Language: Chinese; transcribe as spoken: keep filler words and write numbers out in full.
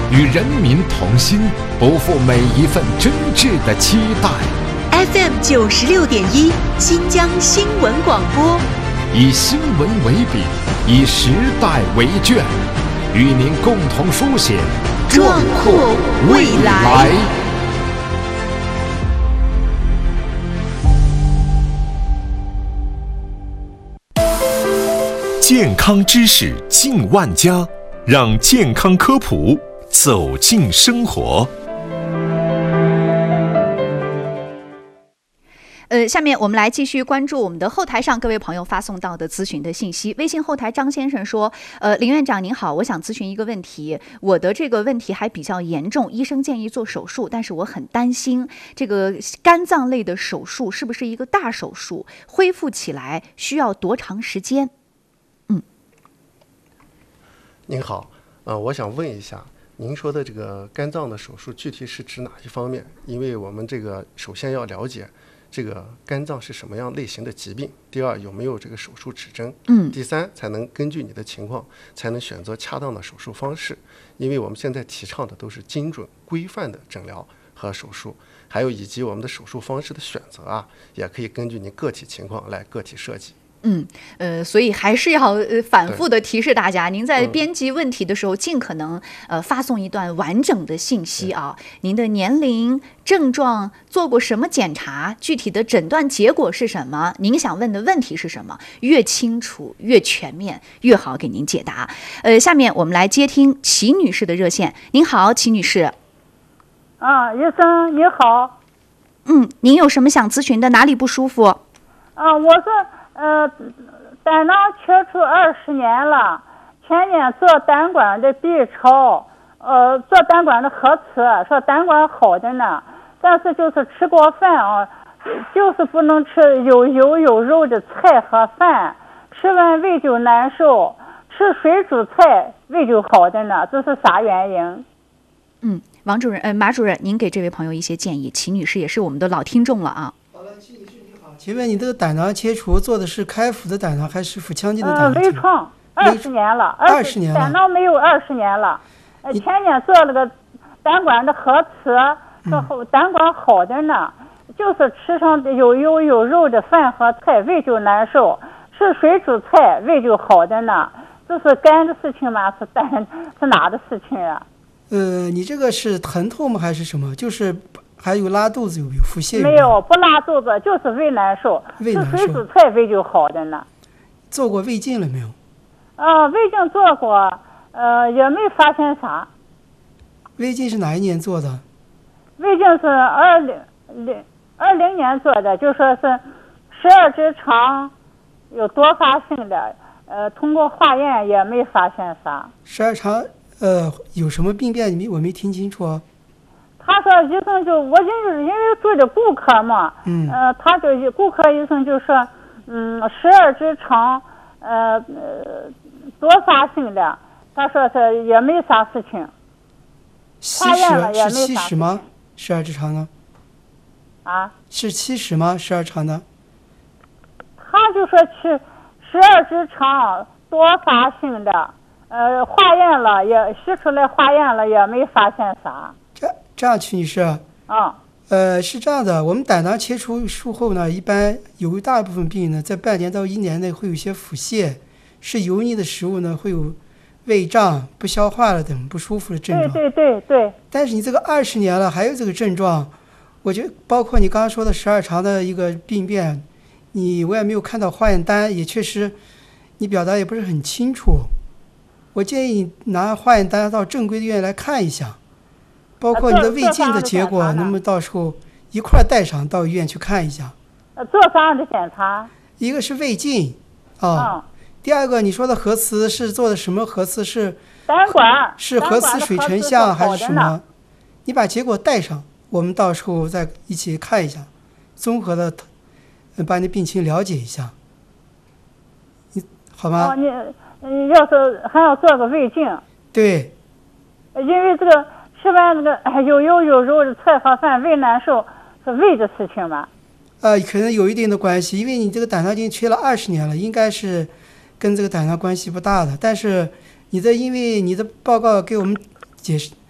与人民同心，不负每一份真挚的期待。 F M 九十六点一，新疆新闻广播， 以新闻为笔，以时代为卷，与您共同书写壮阔未来。健康知识进万家，让健康科普走进生活。 呃，下面我们来继续关注我们的后台上各位朋友发送到的咨询的信息。微信后台张先生说，呃，林院长您好，我想咨询一个问题，我的这个问题还比较严重，医生建议做手术，但是我很担心这个肝脏类的手术是不是一个大手术，恢复起来需要多长时间？嗯， 您好，呃，我想问一下，您说的这个肝脏的手术具体是指哪一方面？因为我们这个首先要了解这个肝脏是什么样类型的疾病，第二有没有这个手术指征， 嗯， 第三才能根据你的情况才能选择恰当的手术方式。因为我们现在提倡的都是精准规范的诊疗和手术，还有以及我们的手术方式的选择啊，也可以根据你个体情况来个体设计。 嗯，呃，所以还是要呃反复的提示大家，您在编辑问题的时候，尽可能呃发送一段完整的信息啊，您的年龄、症状、做过什么检查、具体的诊断结果是什么，您想问的问题是什么，越清楚、越全面，越好给您解答。呃，下面我们来接听齐女士的热线。您好，齐女士。 啊，医生你好。 嗯，您有什么想咨询的？哪里不舒服？ 啊，我是。呃，胆囊切除二十年了，前年做胆管的 B 超，呃，做胆管的核磁，说胆管好的呢，但是就是吃过饭啊，就是不能吃有油有肉的菜和饭，吃完胃就难受，吃水煮菜胃就好的呢，这是啥原因？ 嗯，王主任，呃，马主任，您给这位朋友一些建议。齐女士也是我们的老听众了啊。 请问你这个胆囊切除做的是开腹的胆囊还是腹腔镜的胆囊？ 嗯，微创，二十年了， 二十年了， 胆囊没有二十年了。呃，前年做了个胆管的核磁，说胆管好的呢，嗯、就是吃上有油有肉的饭和菜，胃就难受；吃水煮菜，胃就好的呢。这是肝的事情吗？是胆是哪的事情啊？ 呃，你这个是疼痛吗？还是什么？就是。还有拉肚子有没有？腹泻有没有？ 没有，不拉肚子，就是胃难受。 胃难受。 吃水煮菜胃就好的呢。 做过胃镜了没有？ 啊、呃，胃镜做过，呃，也没发现啥。 胃镜是哪一年做的？ 胃镜是二零零二零年做的，就说是十二指肠有多发性的，呃，通过化验也没发现啥。 十二肠呃有什么病变？你我没听清楚啊。 他说医生就我就是因为住的骨科嘛， 嗯， 呃，他就骨科医生就说，嗯，十二指肠，呃呃，多发性的，他说是也没啥事情，化验了也没啥事情。 是七十吗？十二指肠呢？ 啊？ 是七十吗？十二肠呢？ 他就说是十二指肠多发性的，呃，化验了也吸出来化验了也没发现啥。 这样，曲女士， 啊， 呃，是这样的，我们胆囊切除术后呢，一般有一大部分病人呢，在半年到一年内会有一些腹泻，是油腻的食物呢，会有胃胀、不消化了等不舒服的症状。 对对对对。 但是你这个二十年了，还有这个症状，我觉得包括你刚刚说的十二肠的一个病变，你我也没有看到化验单，也确实你表达也不是很清楚。我建议你拿化验单到正规的医院来看一下。包括你的胃镜的结果，能不能到时候一块带上到医院去看一下？ 呃，做啥样的检查？ 一个是胃镜，啊、哦，嗯、第二个你说的核磁是做的什么核磁？是胆管？ 是核磁水成像还是什么？你把结果带上，我们到时候再一起看一下，综合的把你病情了解一下，你好吗？ 哦，你你要是还要做个胃镜？ 对， 因为这个。吃完那个有油有肉的菜和饭，胃难受是胃的事情吗？ 呃，可能有一定的关系，因为你这个胆囊镜缺了二十年了，应该是跟这个胆囊关系不大的。但是你的，因为你的报告给我们解释